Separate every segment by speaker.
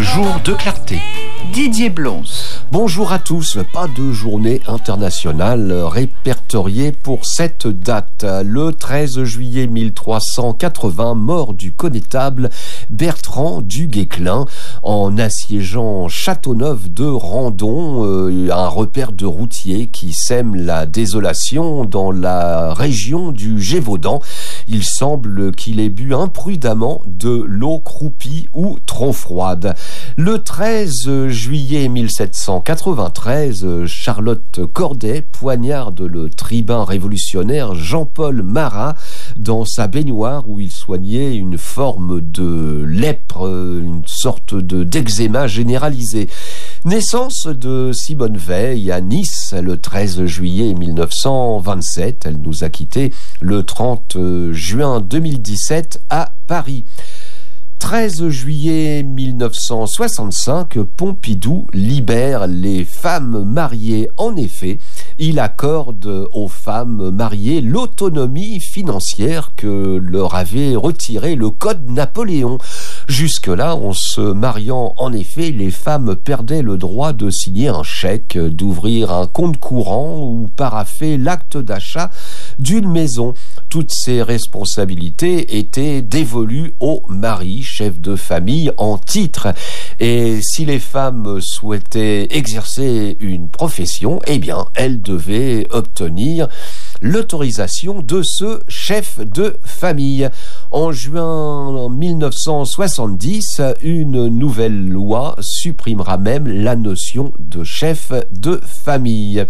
Speaker 1: jour de clarté.
Speaker 2: Didier Blons.
Speaker 3: Bonjour à tous, pas de journée internationale répertoriée pour cette date. Le 13 juillet 1380, mort du connétable Bertrand du Guesclin en assiégeant Châteauneuf de Randon, un repère de routiers qui sème la désolation dans la région du Gévaudan. Il semble qu'il ait bu imprudemment de l'eau croupie ou trop froide. Le 13 juillet 1793, Charlotte Corday poignarde le tribun révolutionnaire Jean-Paul Marat dans sa baignoire où il soignait une forme de lèpre, une sorte d'eczéma généralisé. Naissance de Simone Veil à Nice le 13 juillet 1927. Elle nous a quittés le 30 juin 2017 à Paris. 13 juillet 1965, Pompidou libère les femmes mariées. En effet, il accorde aux femmes mariées l'autonomie financière que leur avait retiré le Code Napoléon. Jusque-là, en se mariant, en effet, les femmes perdaient le droit de signer un chèque, d'ouvrir un compte courant ou paraffer l'acte d'achat d'une maison. Toutes ces responsabilités étaient dévolues au mari, chef de famille en titre. Et si les femmes souhaitaient exercer une profession, eh bien, elles devaient obtenir l'autorisation de ce chef de famille. En juin 1970, une nouvelle loi supprimera même la notion de chef de famille.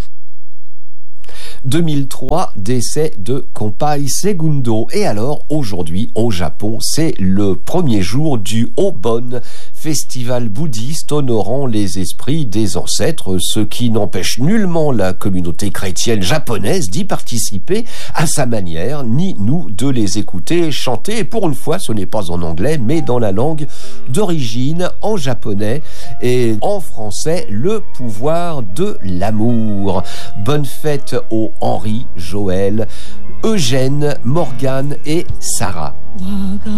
Speaker 3: 2003, décès de Kompai Segundo. Et alors, aujourd'hui, au Japon, c'est le premier jour du Obon, festival bouddhiste honorant les esprits des ancêtres, ce qui n'empêche nullement la communauté chrétienne japonaise d'y participer à sa manière, ni nous de les écouter chanter. Et pour une fois, ce n'est pas en anglais, mais dans la langue d'origine, en japonais et en français, le pouvoir de l'amour. Bonne fête aux Henri, Joël, Eugène, Morgane et Sarah.